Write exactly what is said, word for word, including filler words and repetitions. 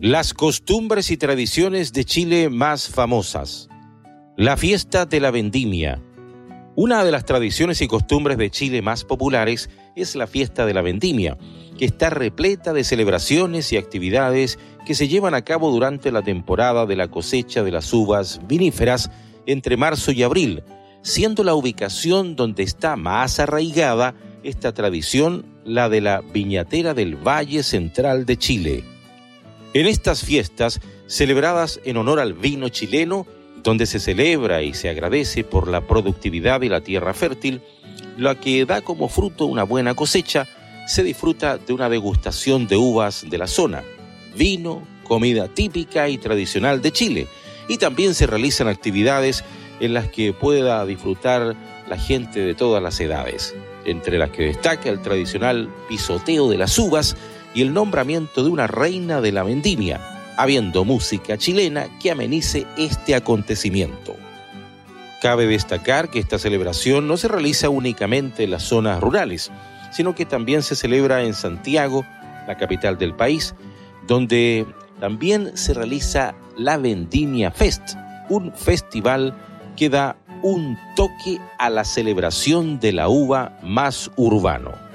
Las costumbres y tradiciones de Chile más famosas. La fiesta de la vendimia. Una de las tradiciones y costumbres de Chile más populares es la fiesta de la vendimia, que está repleta de celebraciones y actividades que se llevan a cabo durante la temporada de la cosecha de las uvas viníferas entre marzo y abril, siendo la ubicación donde está más arraigada esta tradición la de la Viñatera del Valle Central de Chile. En estas fiestas, celebradas en honor al vino chileno, donde se celebra y se agradece por la productividad de la tierra fértil, lo que da como fruto una buena cosecha, se disfruta de una degustación de uvas de la zona, vino, comida típica y tradicional de Chile, y también se realizan actividades en las que pueda disfrutar la gente de todas las edades, entre las que destaca el tradicional pisoteo de las uvas y el nombramiento de una reina de la vendimia, habiendo música chilena que amenice este acontecimiento. Cabe destacar que esta celebración no se realiza únicamente en las zonas rurales, sino que también se celebra en Santiago, la capital del país, donde también se realiza la Vendimia Fest, un festival que da un toque a la celebración de la uva más urbano.